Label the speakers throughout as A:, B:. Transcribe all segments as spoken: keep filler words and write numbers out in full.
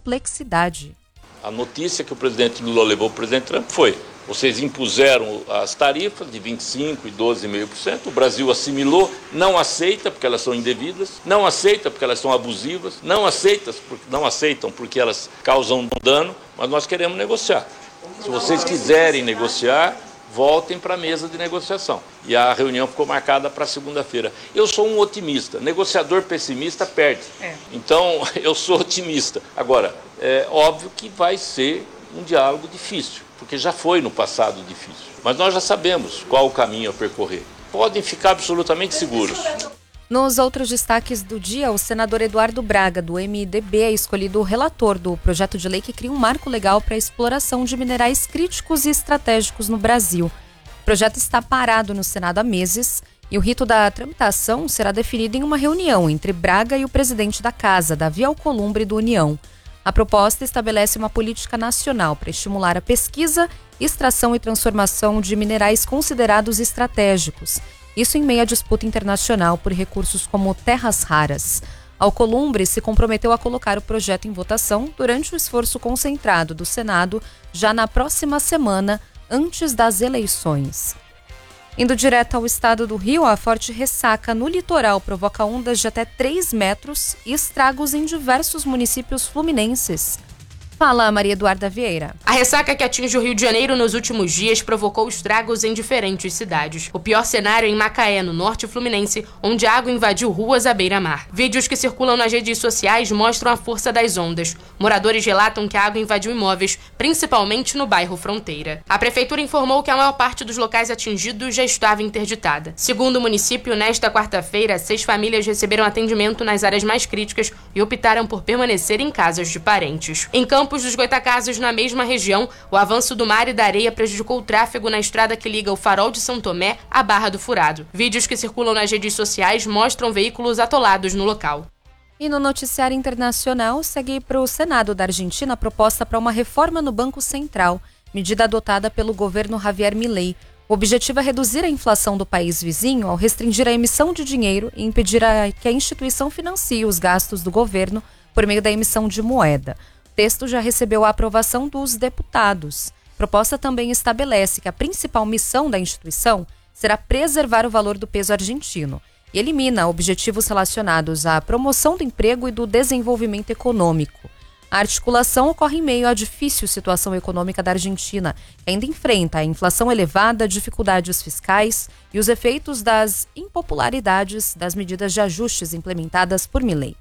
A: complexidade.
B: A notícia que o presidente Lula levou para o presidente Trump foi: vocês impuseram as tarifas de vinte e cinco por cento e doze vírgula cinco por cento, o Brasil assimilou, não aceita porque elas são indevidas, não aceita porque elas são abusivas, não, aceita, não aceitam porque elas causam dano, mas nós queremos negociar. Se vocês quiserem negociar, voltem para a mesa de negociação. E a reunião ficou marcada para segunda-feira. Eu sou um otimista, negociador pessimista perde. É. Então, eu sou otimista. Agora, é óbvio que vai ser um diálogo difícil, porque já foi no passado difícil. Mas nós já sabemos qual o caminho a percorrer. Podem ficar absolutamente seguros.
A: Nos outros destaques do dia, o senador Eduardo Braga, do M D B, é escolhido relator do projeto de lei que cria um marco legal para a exploração de minerais críticos e estratégicos no Brasil. O projeto está parado no Senado há meses e o rito da tramitação será definido em uma reunião entre Braga e o presidente da Casa, Davi Alcolumbre, do União. A proposta estabelece uma política nacional para estimular a pesquisa, extração e transformação de minerais considerados estratégicos. Isso em meio à disputa internacional por recursos como terras raras. Alcolumbre se comprometeu a colocar o projeto em votação durante o esforço concentrado do Senado já na próxima semana, antes das eleições. Indo direto ao estado do Rio, a forte ressaca no litoral provoca ondas de até três metros e estragos em diversos municípios fluminenses. Fala, Maria Eduarda Vieira.
C: A ressaca que atinge o Rio de Janeiro nos últimos dias provocou estragos em diferentes cidades. O pior cenário é em Macaé, no norte fluminense, onde a água invadiu ruas à beira-mar. Vídeos que circulam nas redes sociais mostram a força das ondas. Moradores relatam que a água invadiu imóveis, principalmente no bairro Fronteira. A prefeitura informou que a maior parte dos locais atingidos já estava interditada. Segundo o município, nesta quarta-feira, seis famílias receberam atendimento nas áreas mais críticas e optaram por permanecer em casas de parentes. Em Campos dos Goitacazes, na mesma região, o avanço do mar e da areia prejudicou o tráfego na estrada que liga o Farol de São Tomé à Barra do Furado. Vídeos que circulam nas redes sociais mostram veículos atolados no local.
A: E no noticiário internacional, segue para o Senado da Argentina a proposta para uma reforma no Banco Central, medida adotada pelo governo Javier Milei. O objetivo é reduzir a inflação do país vizinho ao restringir a emissão de dinheiro e impedir a, que a instituição financie os gastos do governo por meio da emissão de moeda. O texto já recebeu a aprovação dos deputados. A proposta também estabelece que a principal missão da instituição será preservar o valor do peso argentino e elimina objetivos relacionados à promoção do emprego e do desenvolvimento econômico. A articulação ocorre em meio à difícil situação econômica da Argentina, que ainda enfrenta a inflação elevada, dificuldades fiscais e os efeitos das impopularidades das medidas de ajustes implementadas por Milei.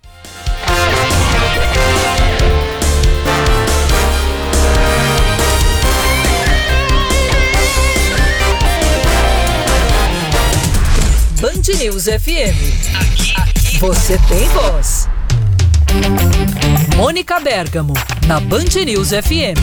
D: Band News F M. Aqui, aqui você tem voz. Mônica Bergamo, na Band News F M.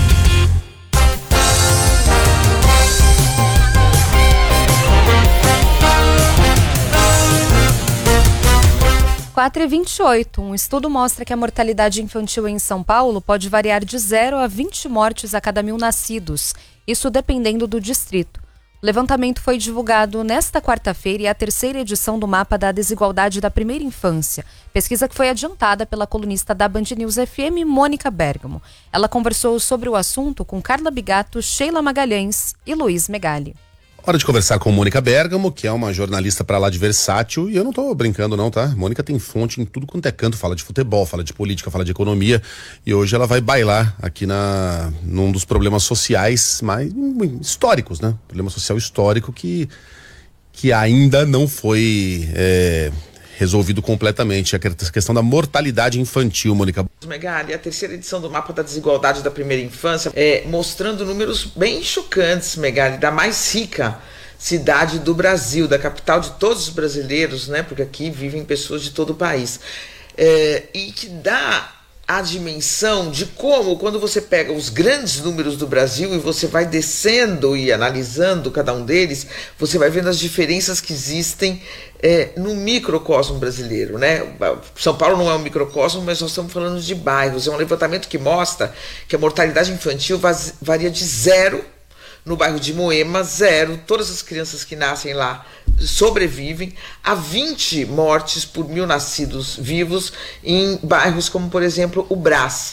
A: quatro e vinte e oito. Um estudo mostra que a mortalidade infantil em São Paulo pode variar de zero a vinte mortes a cada mil nascidos, isso dependendo do distrito. O levantamento foi divulgado nesta quarta-feira e é a terceira edição do Mapa da Desigualdade da Primeira Infância, pesquisa que foi adiantada pela colunista da Band News F M, Mônica Bergamo. Ela conversou sobre o assunto com Carla Bigato, Sheila Magalhães e Luiz Megali.
E: Hora de conversar com Mônica Bergamo, que é uma jornalista pra lá de versátil, e eu não tô brincando não, tá? Mônica tem fonte em tudo quanto é canto, fala de futebol, fala de política, fala de economia, e hoje ela vai bailar aqui na, num dos problemas sociais mais históricos, né? Problema social histórico que, que ainda não foi é, resolvido completamente, a questão da mortalidade infantil, Mônica.
F: Megali, a terceira edição do Mapa da Desigualdade da Primeira Infância, é, mostrando números bem chocantes, Megali, da mais rica cidade do Brasil, da capital de todos os brasileiros, né? Porque aqui vivem pessoas de todo o país. É, e que dá a dimensão de como, quando você pega os grandes números do Brasil e você vai descendo e analisando cada um deles, você vai vendo as diferenças que existem é, no microcosmo brasileiro, né? São Paulo não é um microcosmo, mas nós estamos falando de bairros. É um levantamento que mostra que a mortalidade infantil varia de zero no bairro de Moema, zero, todas as crianças que nascem lá sobrevivem, a vinte mortes por mil nascidos vivos em bairros como, por exemplo, o Brás,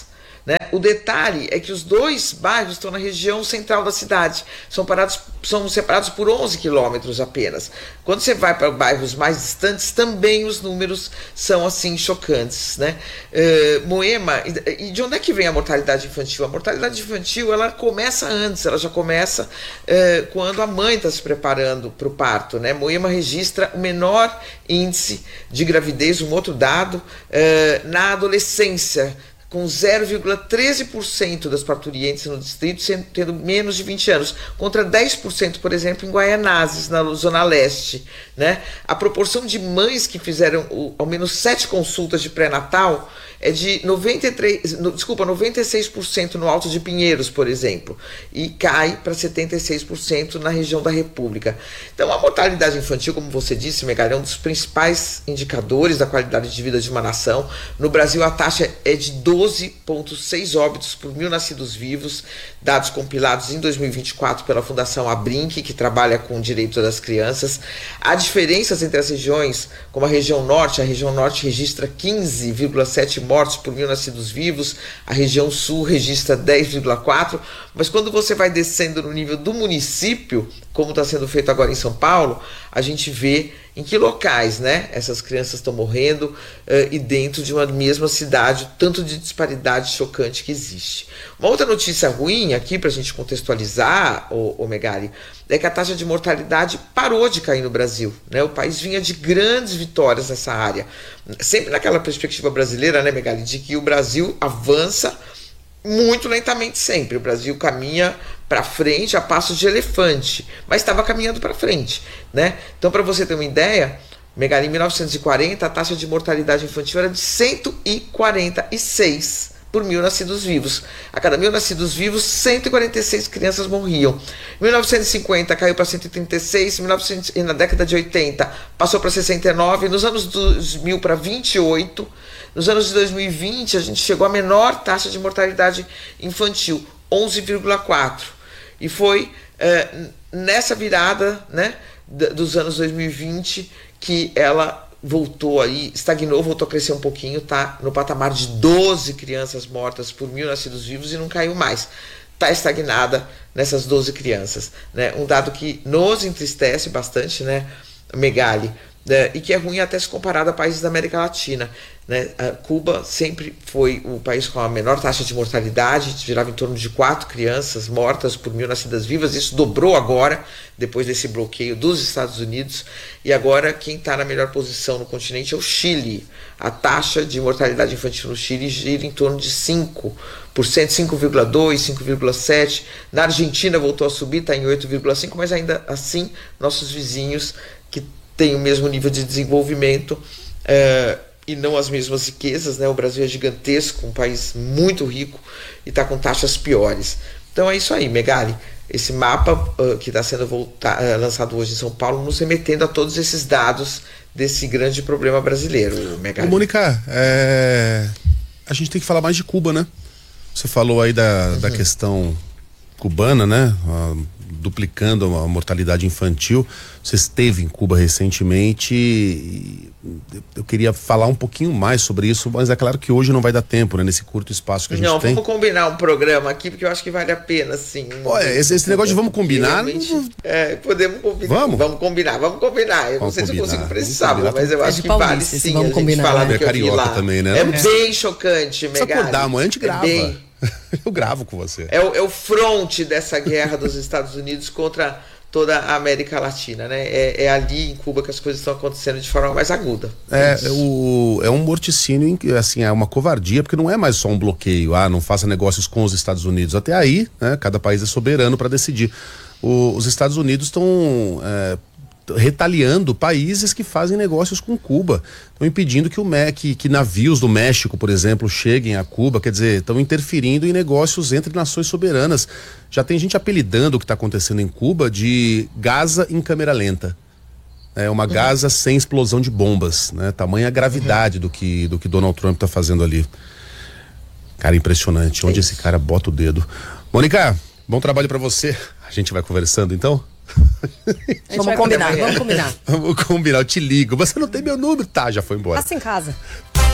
F: né? O detalhe é que os dois bairros estão na região central da cidade, são, parados, são separados por onze quilômetros apenas. Quando você vai para bairros mais distantes, também os números são assim chocantes, né? Uh, Moema, e de onde é que vem a mortalidade infantil? A mortalidade infantil, ela começa antes, ela já começa uh, quando a mãe está se preparando para o parto, né? Moema registra o menor índice de gravidez, um outro dado, uh, na adolescência, com zero vírgula treze por cento das parturientes no distrito tendo menos de vinte anos, contra dez por cento, por exemplo, em Guaianazes, na Zona Leste, né? A proporção de mães que fizeram o, ao menos sete consultas de pré-natal é de noventa e três, no, desculpa, noventa e seis por cento no Alto de Pinheiros, por exemplo, e cai para setenta e seis por cento na região da República. Então, a mortalidade infantil, como você disse, Megali, é um dos principais indicadores da qualidade de vida de uma nação. No Brasil, a taxa é de doze vírgula seis óbitos por mil nascidos vivos, dados compilados em dois mil e vinte e quatro pela Fundação Abrinq, que trabalha com o direito das crianças. Há diferenças entre as regiões, como a região norte, a região norte registra quinze vírgula sete mortes por mil nascidos vivos, a região sul registra dez vírgula quatro, mas quando você vai descendo no nível do município, como está sendo feito agora em São Paulo, a gente vê em que locais, né, essas crianças estão morrendo uh, e dentro de uma mesma cidade, o tanto de disparidade chocante que existe. Uma outra notícia ruim aqui, para a gente contextualizar, o, o Megali, é que a taxa de mortalidade parou de cair no Brasil, né? O país vinha de grandes vitórias nessa área, sempre naquela perspectiva brasileira, né, Megali, de que o Brasil avança muito lentamente sempre. O Brasil caminha para frente a passos de elefante, mas estava caminhando para frente, né? Então, para você ter uma ideia, Megali, em mil novecentos e quarenta, a taxa de mortalidade infantil era de cento e quarenta e seis por mil nascidos vivos. A cada mil nascidos vivos, cento e quarenta e seis crianças morriam. Em mil novecentos e cinquenta caiu para cento e trinta e seis, em mil e novecentos, e na década de oitenta passou para sessenta e nove, nos anos dois mil para vinte e oito, nos anos de dois mil e vinte a gente chegou à menor taxa de mortalidade infantil, onze vírgula quatro. E foi é, nessa virada, né, dos anos dois mil e vinte que ela voltou aí, estagnou, voltou a crescer um pouquinho, tá no patamar de doze crianças mortas por mil nascidos vivos e não caiu mais. Está estagnada nessas doze crianças, né? Um dado que nos entristece bastante, né, Megali, né, e que é ruim até se comparado a países da América Latina, né? A Cuba sempre foi o país com a menor taxa de mortalidade, girava em torno de quatro crianças mortas por mil nascidas vivas. Isso dobrou agora, depois desse bloqueio dos Estados Unidos, e agora quem está na melhor posição no continente é o Chile. A taxa de mortalidade infantil no Chile gira em torno de cinco por cento, cinco vírgula dois por cento, cinco vírgula sete por cento. Na Argentina voltou a subir, está em oito vírgula cinco por cento, mas ainda assim nossos vizinhos que têm o mesmo nível de desenvolvimento é, e não as mesmas riquezas, né? O Brasil é gigantesco, um país muito rico e está com taxas piores. Então é isso aí, Megali. Esse mapa uh, que está sendo volta, uh, lançado hoje em São Paulo, nos remetendo a todos esses dados desse grande problema brasileiro, Megali.
E: Ô, Mônica, é... a gente tem que falar mais de Cuba, né? Você falou aí da, uhum. da questão cubana, né? Uh, duplicando a mortalidade infantil. Você esteve em Cuba recentemente e eu queria falar um pouquinho mais sobre isso, mas é claro que hoje não vai dar tempo, né? Nesse curto espaço que a gente
F: não,
E: tem.
F: Não, vamos combinar um programa aqui, porque eu acho que vale a pena, sim.
E: Olha, esse, esse negócio de vamos combinar...
F: É, podemos combinar.
E: Vamos?
F: Vamos combinar, vamos combinar. Eu
E: vamos
F: não sei
E: combinar.
F: se eu consigo precisar, mas eu
G: é
F: acho que
G: Paulista,
F: vale sim
G: vamos
F: a gente
G: combinar,
F: falar
E: né?
F: do que eu vi
E: Carioca
F: lá.
E: também, né?
F: É,
E: É
F: bem chocante,
E: Precisa
F: Megali.
E: acordar, amanhã a gente grava.
F: É bem...
E: Eu gravo com você.
F: É o, é o fronte dessa guerra dos Estados Unidos contra toda a América Latina, né? É, é ali em Cuba que as coisas estão acontecendo de forma mais aguda.
E: É, é, o, é um morticínio, assim, é uma covardia, porque não é mais só um bloqueio, ah, não faça negócios com os Estados Unidos. Até aí, né, cada país é soberano para decidir. O, os Estados Unidos estão é, retaliando países que fazem negócios com Cuba. Estão impedindo que, o, que, que navios do México, por exemplo, cheguem a Cuba, quer dizer, estão interferindo em negócios entre nações soberanas. Já tem gente apelidando o que está acontecendo em Cuba de Gaza em câmera lenta. É uma uhum. Gaza sem explosão de bombas, né? Tamanha a gravidade uhum. do que, do que Donald Trump está fazendo ali. Cara, impressionante. Onde é esse cara bota o dedo. Mônica, bom trabalho para você. A gente vai conversando, então?
G: Vamos combinar, vamos combinar.
E: Vamos combinar, eu te ligo. Você não tem meu número? Tá, já foi embora.
G: Passa em casa.